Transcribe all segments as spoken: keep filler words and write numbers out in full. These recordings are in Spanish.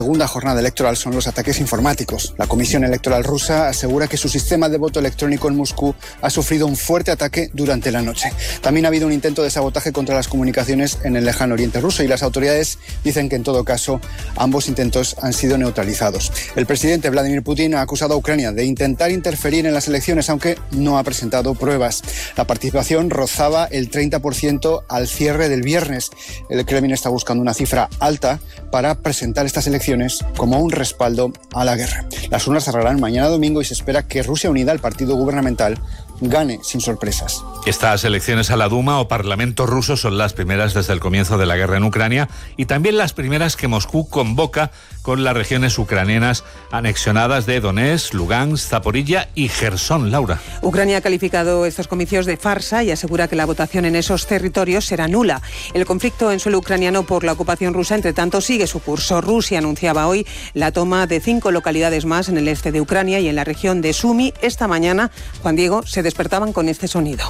segunda jornada electoral son los ataques informáticos. La Comisión Electoral rusa asegura que su sistema de voto electrónico en Moscú ha sufrido un fuerte ataque durante la noche. También ha habido un intento de sabotaje contra las comunicaciones en el lejano oriente ruso y las autoridades dicen que en todo caso ambos intentos han sido neutralizados. El presidente Vladimir Putin ha acusado a Ucrania de intentar interferir en las elecciones, aunque no ha presentado pruebas. La participación rozaba el treinta por ciento al cierre del viernes. El Kremlin está buscando una cifra alta para presentar estas elecciones como un respaldo a la guerra. Las urnas cerrarán mañana domingo y se espera que Rusia Unida, el partido gubernamental, gane sin sorpresas. Estas elecciones a la Duma o Parlamento ruso son las primeras desde el comienzo de la guerra en Ucrania y también las primeras que Moscú convoca con las regiones ucranianas anexionadas de Donetsk, Lugansk, Zaporilla y Jersón. Laura. Ucrania ha calificado estos comicios de farsa y asegura que la votación en esos territorios será nula. El conflicto en suelo ucraniano por la ocupación rusa, entre tanto, sigue su curso. Rusia anunciaba hoy la toma de cinco localidades más en el este de Ucrania y en la región de Sumi. Esta mañana, Juan Diego, se despertaban con este sonido.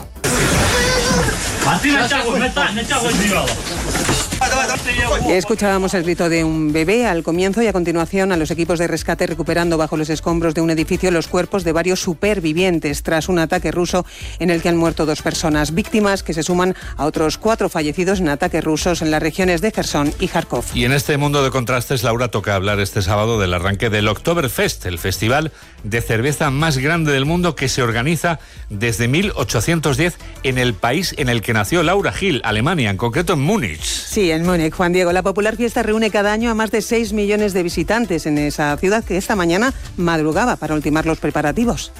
Escuchábamos el grito de un bebé al comienzo y a continuación a los equipos de rescate recuperando bajo los escombros de un edificio los cuerpos de varios supervivientes tras un ataque ruso en el que han muerto dos personas, víctimas que se suman a otros cuatro fallecidos en ataques rusos en las regiones de Jersón y Kharkov. Y en este mundo de contrastes, Laura, toca hablar este sábado del arranque del Oktoberfest, el festival de cerveza más grande del mundo que se organiza desde mil ochocientos diez en el país en el que nació Laura Gil, Alemania, en concreto en Múnich. Sí, en Múnich, Juan Diego. La popular fiesta reúne cada año a más de seis millones de visitantes en esa ciudad que esta mañana madrugaba para ultimar los preparativos.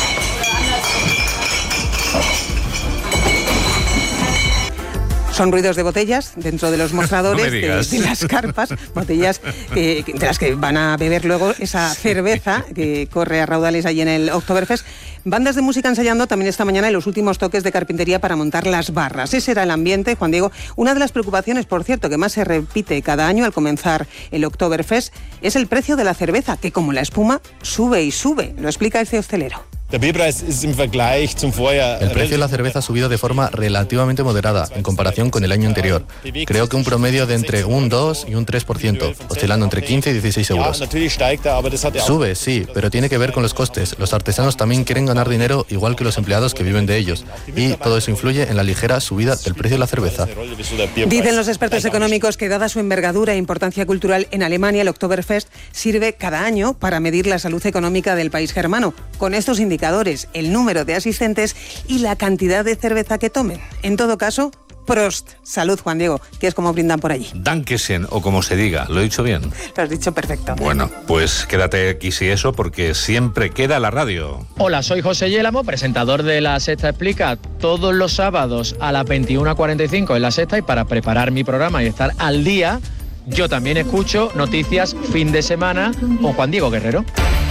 Son ruidos de botellas dentro de los mostradores no de, de las carpas, botellas eh, de las que van a beber luego esa cerveza que corre a raudales allí en el Oktoberfest. Bandas de música ensayando también esta mañana y los últimos toques de carpintería para montar las barras. Ese era el ambiente, Juan Diego. Una de las preocupaciones, por cierto, que más se repite cada año al comenzar el Oktoberfest es el precio de la cerveza, que como la espuma sube y sube. Lo explica este hostelero. El precio de la cerveza ha subido de forma relativamente moderada en comparación con el año anterior. Creo que un promedio de entre un dos y un tres por ciento, oscilando entre quince y dieciséis euros. Sube, sí, pero tiene que ver con los costes. Los artesanos también quieren ganar dinero igual que los empleados que viven de ellos. Y todo eso influye en la ligera subida del precio de la cerveza. Dicen los expertos económicos que dada su envergadura e importancia cultural en Alemania, el Oktoberfest sirve cada año para medir la salud económica del país germano. Con estos indicadores, el número de asistentes y la cantidad de cerveza que tomen. En todo caso, Prost. Salud, Juan Diego, que es como brindan por allí. Dankeschön, o como se diga. ¿Lo he dicho bien? Lo has dicho perfecto. Bueno, pues quédate aquí si eso, porque siempre queda la radio. Hola, soy José Yélamo, presentador de La Sexta Explica, todos los sábados a las veintiuna cuarenta y cinco en La Sexta, y para preparar mi programa y estar al día, yo también escucho Noticias Fin de Semana con Juan Diego Guerrero.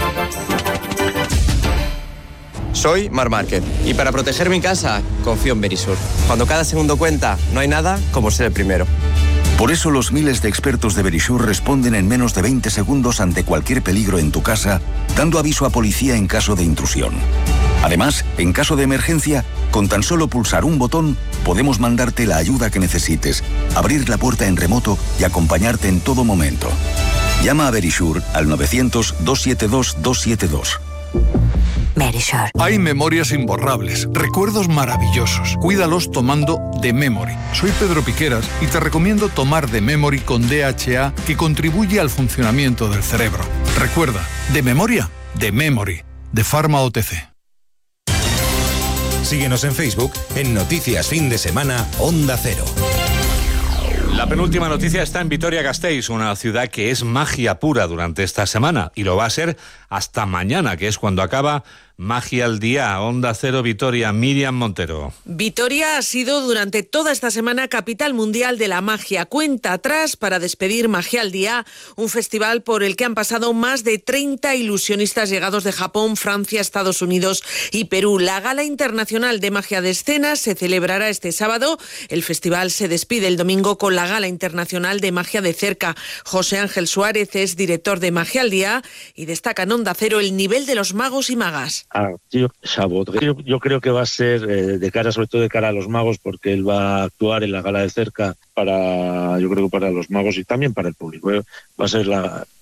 Soy Mar Márquez y para proteger mi casa confío en Verisur. Cuando cada segundo cuenta, no hay nada como ser el primero. Por eso los miles de expertos de Verisur responden en menos de veinte segundos ante cualquier peligro en tu casa, dando aviso a policía en caso de intrusión. Además, en caso de emergencia, con tan solo pulsar un botón, podemos mandarte la ayuda que necesites, abrir la puerta en remoto y acompañarte en todo momento. Llama a Verisur al novecientos, doscientos setenta y dos, doscientos setenta y dos. Verisur. Hay memorias imborrables, recuerdos maravillosos. Cuídalos tomando The Memory. Soy Pedro Piqueras y te recomiendo tomar The Memory con D H A, que contribuye al funcionamiento del cerebro. Recuerda, de memoria, The Memory, de Pharma O T C. Síguenos en Facebook en Noticias Fin de Semana Onda Cero. La penúltima noticia está en Vitoria-Gasteiz, una ciudad que es magia pura durante esta semana y lo va a ser hasta mañana, que es cuando acaba Magia al Día. Onda Cero Vitoria, Miriam Montero. Vitoria ha sido durante toda esta semana capital mundial de la magia. Cuenta atrás para despedir Magia al Día, un festival por el que han pasado más de treinta ilusionistas llegados de Japón, Francia, Estados Unidos y Perú. La Gala Internacional de Magia de Escena se celebrará este sábado. El festival se despide el domingo con la Gala Internacional de Magia de Cerca. José Ángel Suárez es director de Magia al Día y destaca en Onda Cero el nivel de los magos y magas. Yo, yo creo que va a ser eh, de cara, sobre todo de cara a los magos, porque él va a actuar en la Gala de Cerca para, yo creo que para los magos y también para el público. ¿eh? Va a ser la,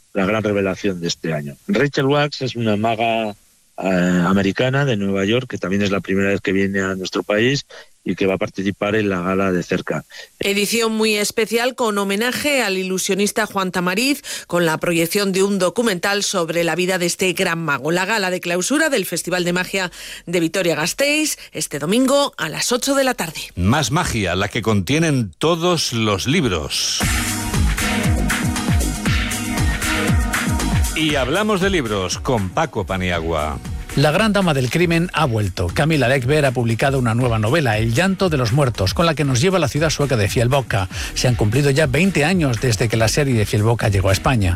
la gran revelación de este año. Rachel Weisz es una maga eh, americana de Nueva York, que también es la primera vez que viene a nuestro país y que va a participar en la gala de cerca. Edición muy especial con homenaje al ilusionista Juan Tamariz, con la proyección de un documental sobre la vida de este gran mago. La gala de clausura del Festival de Magia de Vitoria-Gasteiz, este domingo a las ocho de la tarde. Más magia, la que contienen todos los libros. Y hablamos de libros con Paco Paniagua. La gran dama del crimen ha vuelto. Camilla Läckberg ha publicado una nueva novela, El llanto de los muertos, con la que nos lleva a la ciudad sueca de Fjällbacka. Se han cumplido ya veinte años desde que la serie de Fjällbacka llegó a España.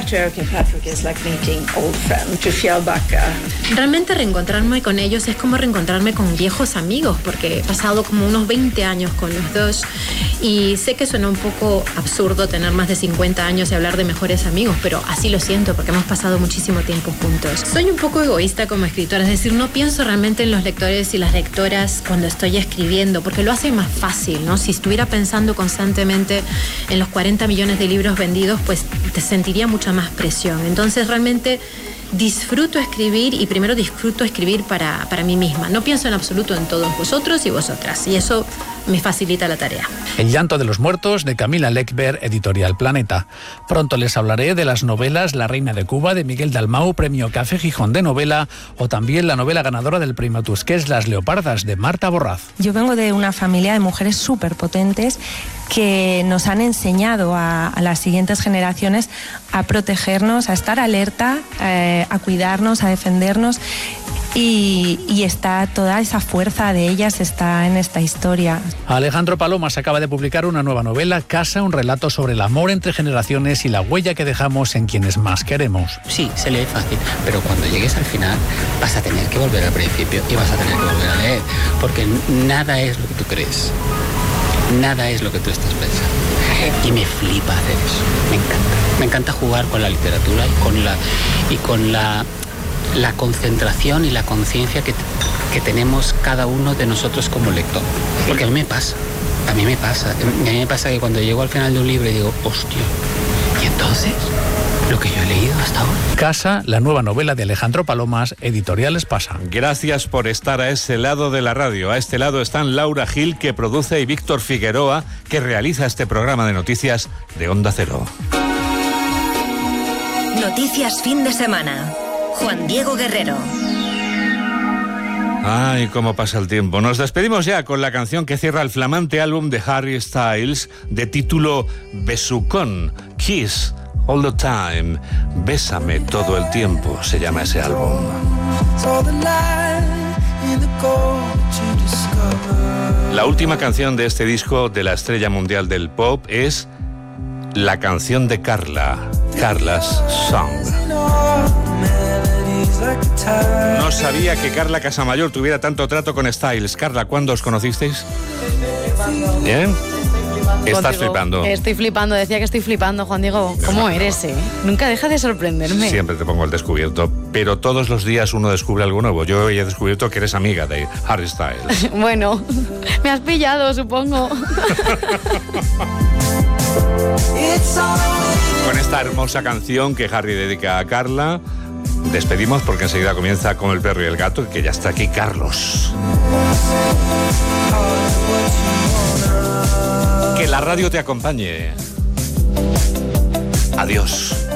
Realmente reencontrarme con ellos es como reencontrarme con viejos amigos, porque he pasado como unos veinte años con los dos y sé que suena un poco absurdo tener más de cincuenta años y hablar de mejores amigos, pero así lo siento porque hemos pasado muchísimo tiempo juntos. Soy un poco egoísta como escritora, es decir, no pienso realmente en los lectores y las lectoras cuando estoy escribiendo, porque lo hace más fácil, ¿no? Si estuviera pensando constantemente en los cuarenta millones de libros vendidos, pues te sentiría mucha más presión. Entonces realmente disfruto escribir y primero disfruto escribir para, para mí misma. No pienso en absoluto en todos vosotros y vosotras, y eso me facilita la tarea. El llanto de los muertos, de Camilla Läckberg, Editorial Planeta. Pronto les hablaré de las novelas La reina de Cuba, de Miguel Dalmau, Premio Café Gijón de novela, o también la novela ganadora del Premio Tusquets, Las leopardas, de Marta Borraz. Yo vengo de una familia de mujeres súper potentes que nos han enseñado a, a las siguientes generaciones a protegernos, a estar alerta, eh, a cuidarnos, a defendernos. Y, y está toda esa fuerza de ellas está en esta historia. Alejandro Palomas acaba de publicar una nueva novela, Casa, un relato sobre el amor entre generaciones y la huella que dejamos en quienes más queremos. Sí, se lee fácil, pero cuando llegues al final vas a tener que volver al principio y vas a tener que volver a leer, porque nada es lo que tú crees, nada es lo que tú estás pensando. Y me flipa hacer eso, me encanta. Me encanta jugar con la literatura y con la... Y con la la concentración y la conciencia que, que tenemos cada uno de nosotros como lector. Porque a mí me pasa, a mí me pasa. A mí me pasa que cuando llego al final de un libro digo, hostia, ¿y entonces? Lo que yo he leído hasta ahora. Casa, la nueva novela de Alejandro Palomas, Editorial Espasa. Gracias por estar a ese lado de la radio. A este lado están Laura Gil, que produce, y Víctor Figueroa, que realiza este programa de noticias de Onda Cero. Noticias fin de semana. Juan Diego Guerrero. Ay, cómo pasa el tiempo. Nos despedimos ya con la canción que cierra el flamante álbum de Harry Styles, de título Besucón, Kiss All the Time. Bésame todo el tiempo, se llama ese álbum. La última canción de este disco de la estrella mundial del pop es la canción de Carla, Carla's Song. No sabía que Carla Casamayor tuviera tanto trato con Styles. Carla, ¿cuándo os conocisteis? ¿Bien? Estás flipando. Estoy flipando, decía que estoy flipando, Juan Diego. ¿Cómo eres, eh? Nunca deja de sorprenderme. Siempre te pongo el descubierto, pero todos los días uno descubre algo nuevo. Yo hoy he descubierto que eres amiga de Harry Styles. Bueno, me has pillado, supongo. Con esta hermosa canción que Harry dedica a Carla, despedimos porque enseguida comienza Con el perro y el gato, que ya está aquí Carlos. Que la radio te acompañe. Adiós.